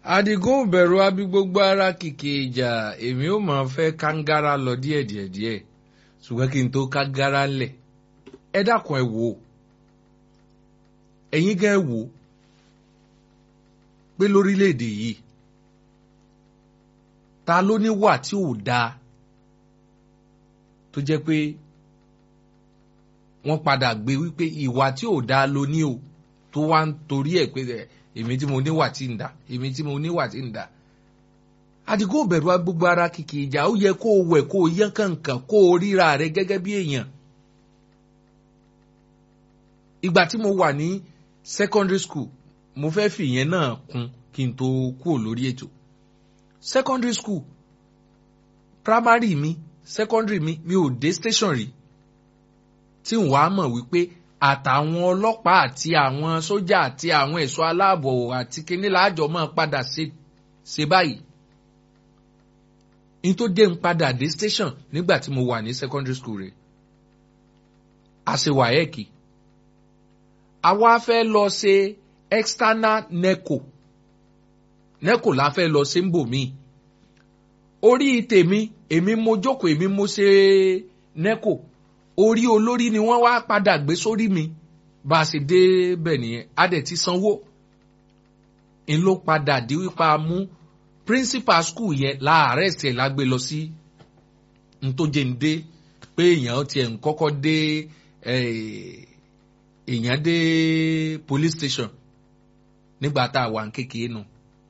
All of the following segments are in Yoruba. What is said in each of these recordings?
Adigun bẹ̀rù abí gbogbo ara kìkì ìjà èmi ò máa fẹ́ kángára lọ díẹ̀ ṣùgbọ́n kí n tó kángára lẹ̀ ẹ dákun ẹ wò ẹ̀yin gan ẹ wò pé lórílẹ̀‐èdè yìí ta ló ní wà tí ò dáa tó jẹ́ pé wọ́n padà gbé wípé ìwà tí ò dáa ló ní o tó wá ń torí ẹ̀ pé èmi tí mo níwà tí ń dà èmi tí mo níwà tí ń dà. Adigun bẹ̀rù gbogbo ara kìkì ìjà ó yẹ kó o wẹ̀ kó o yán kànkàn kó o ríra rẹ gẹ́gẹ́ bí èèyàn. Ìgbà tí mo wà ní secondary school mo fẹ́ fìyẹn náà kún kí n tó kúrò lórí ètò. Secondary school primary mi secondary mi ò dé station rí tí n wàá mọ̀ wípé àtàwọn ọlọ́pàá àti àwọn sójà àti àwọn ẹ̀ṣọ́ aláàbò àti kíní láàjọ máa padà ṣe báyìí. In tó dé ń padà dé station nígbà tí mo wà ní secondary school rẹ̀. Àṣewà ẹ̀kì. Àwa fẹ́ lọ ṣe external NECO. NECO la fẹ́ lọ ṣe ń bò mí. Orí tèmi, èmi mo jókòó, èmi mo ṣe NECO. Orí olórí ni wọ́n wá padà gbé sórí mi bá a ṣe dé bẹ̀ nìyẹn a dẹ̀ ti sanwó n ló padà di wípa mú principal school yẹn láàárẹ̀ ṣẹ̀ la gbé lọ sí n tó jẹ́ ń dé pé èèyàn tiẹ̀ ń kọ́kọ́ dé èèyàn dé police station nígbà tá a wà ń kékeré nù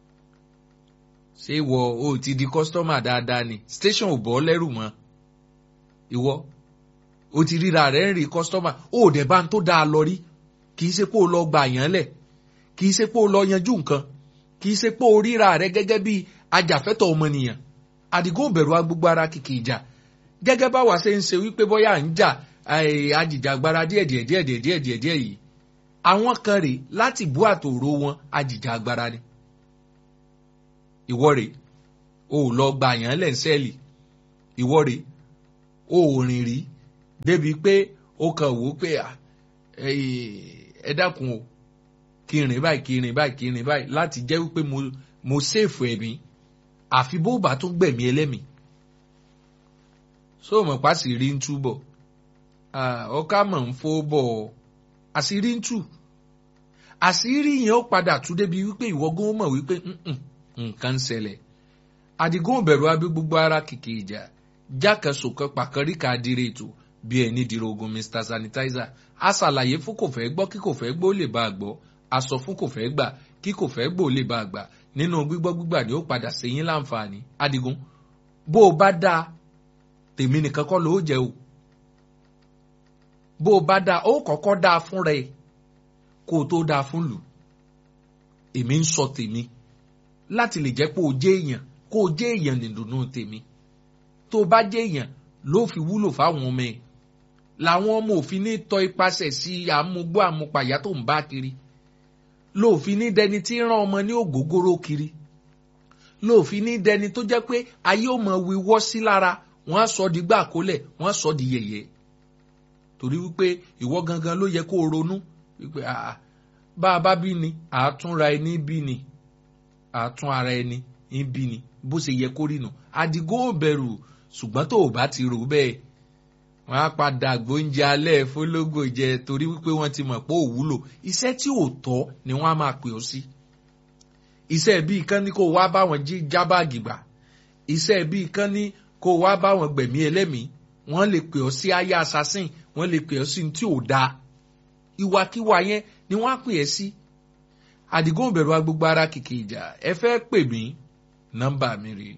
ṣé ìwọ o ti di customer dáadáa ni station ò bọ́ lẹ́rù mọ́ ìwọ o ti ríra rẹ̀ ń rí kọ́sítọ́mà ó dẹ̀ bá ń tó dáa lọ rí kì í ṣe pé ó lọ gbà yàn lẹ̀ kì í ṣe pé ó lọ yanjú nǹkan kì í ṣe pé ó ríra rẹ̀ gẹ́gẹ́ bí ajàfẹ́tọ̀ ọmọnìyàn. Adigun bẹ̀rù agbègbè ara kìkì ìjà gẹ́gẹ́ báwa ṣe ń ṣe wípé bóyá ń jà ajìjàgbara díẹ̀ yìí àwọn kan rè láti bú àtòrò wọn ajìjàgbara ni. Ìwọ rè o lọ gbà yàn lẹ̀ ń sẹ́ẹ̀lì ìwọ rè o rìn rí débi pé ó kàn wò pé ẹ dákun o kí n rìn báyìí láti jẹ́ wípé mo ṣèfù ẹ̀mí àfi bó bá tún gbẹ̀mí ẹlẹ́mìí. So mọ̀ pàṣírí ń túbọ̀ ọkà mọ̀ ń fó bọ̀ àṣírí ń tú àṣírí yẹn ó padà tú débi wípé ìwọ́gún mọ̀ wípé nǹkan ń ṣẹlẹ̀. Adigun bẹ̀rù abí gbogbo ara kìkì ìjà jákèsòkan pàkàríkà dire ètò bí ẹni dìrò ogun Mr. Sanitizer a ṣàlàyé fún kò fẹ́ gbọ́ kí kò fẹ́ gbọ́ lè bá a gbọ́ a sọ fún kò fẹ́ gbà kí kò fẹ́ gbọ́ lè bá a gbà nínú gbígbà ni ó padà ṣe yín láǹfààní. Adigun bó o bá dáa tèmi nìkan kọ́ ló jẹ́ o bó o bá dáa ó kọ́kọ́ dáa fún rẹ kó o tó dáa fún lù. Èmi ń sọ tèmi láti lè jẹ́ pé o jẹ́ èèyàn kó o jẹ́ èèyàn nìdùnnú tèmi tó o bá jẹ́ èèyàn ló fi wúlò fáwọn ọmọ ẹ̀ làwọn ọmọ òfin ní tọ́ ipasẹ̀ sí àmúgbó àmupàyà tó ń bá kiri lóòfin ní dẹni tí ń rán ọmọ ní ògógóró kiri lóòfin ní dẹni tó jẹ́ pé ayé ò mọ̀ wíwọ́ sí lára wọ́n á sọ di gbà kólẹ̀ wọ́n á sọ di yẹ̀yẹ́ torí wípé ìwọ gangan ló yẹ kó o ronú wípé bá a bá bí ni àátúnra ẹni bí ni àátún ara ẹni ń bí ni bó ṣe yẹ kó rí nù. Adigun ò bẹ̀rù ṣùgbọ́n tó o bá ti rò bẹ́ẹ̀ wọ́n á padà gbóúnjẹ alẹ́ fólógò jẹ torí wípé wọ́n ti mọ̀ pé ò wúlò iṣẹ́ tí ò tọ́ ni wọ́n á máa pè ọ́ sí. Iṣẹ́ bíi kan ní kó wá báwọn já báàgì gbà iṣẹ́ bíi kan ní kó wá báwọn gbẹ̀mí ẹlẹ́mìí wọ́n lè pè ọ́ sí aya assassin wọ́n lè pè ọ́ sí tí ò dáa ìwàkiwà yẹn ni wọ́n á pè ẹ́ sí. Adigun bẹ̀rù agbègbè ara kìkì ìjà ẹ fẹ́ pè mí nọ́mbà mi rèé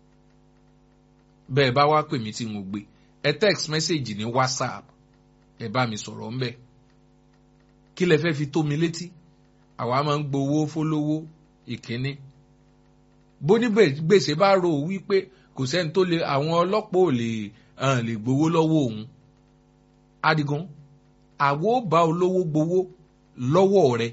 bẹ́ẹ̀ bá wá pè mí tí mo gbé ẹ text message ní WhatsApp ẹ bá mi sọ̀rọ̀ ńbẹ̀ kí lẹ fẹ́ fi tó mi létí àwa máa ń gbowó fólówó ìkíní bó ní gbèsè bá rò wípé kò sẹ́ni tó lè àwọn ọlọ́pàá ò lè gbowó lọ́wọ́ òun. Adigun àwo bá olówó gbowó lọ́wọ́ rẹ̀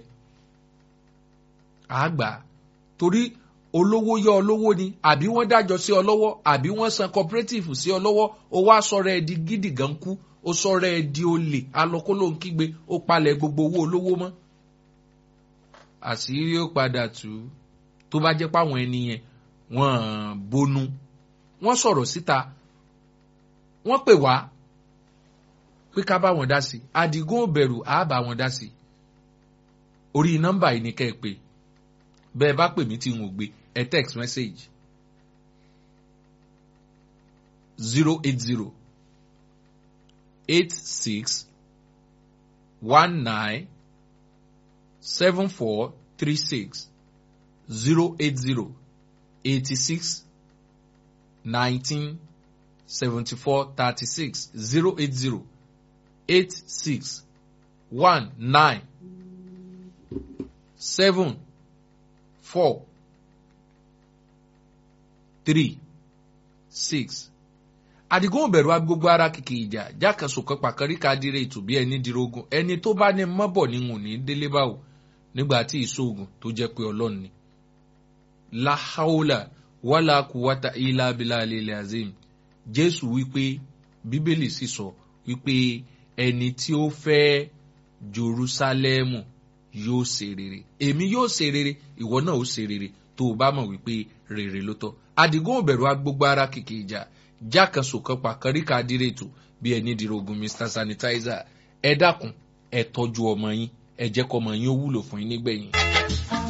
àgbà torí olówó yọ olówó ni àbí wọ́n dájọ́ sí ọ lọ́wọ́ àbí wọ́n san cooperative sí ọ lọ́wọ́ ó wá sọ̀rọ̀ ẹ di gidi gan kú ó sọ̀rọ̀ ẹ di olè alọ́kóló ń kígbe ó palẹ̀ gbogbo owó olówó mọ́. Àṣírí ó padà tú tó bá jẹ́ páwọn ẹni yẹn wọ́n bonú wọ́n sọ̀rọ̀ síta wọ́n pè wá pé ká bá wọn dá sí Àdìgún ò bẹ̀rù á bá wọn dá sí orí nọ́mbà yìí ni kẹ́ ẹ pè bẹ́ẹ̀ bá pè mí tí n ò gbé ẹ text message 080 86 19 7436 080 86 19 7436 080 86 19 7 4 3 6 Àdìgún ò bẹ̀rù agbógbó ara kìkì ìjà jákàsó kan pàkárí ká dire ètò bí ẹni dirogun ẹni tó bá ní mọ́bọ̀ ní wùn ní délé báwò nígbà tí ìṣòògùn tó jẹ́ pé Ọlọ́run ni. La haula wala quwwata illa billahi al-azim. Jésù wípé Bíbélì sì sọ wípé ẹni tí ó fẹ́ Jerúsálẹ́mù yóò ṣe rere. Èmi yóò ṣe rere, ìwọ náà ó ṣe rere tó o bá mọ̀ wípé rere ló tọ́. Àdìgún ò bẹ̀rù agbógbó ara kìkì ìjà jákàsó kan pàkárí ká dire ètò bí ẹni dirogun Mr. Sanitizer. Ẹ dákun ẹ tọ́jú ọmọ yín ẹ jẹ́ kó ọmọ yín ó wúlò fún yín nígbẹ̀yìn.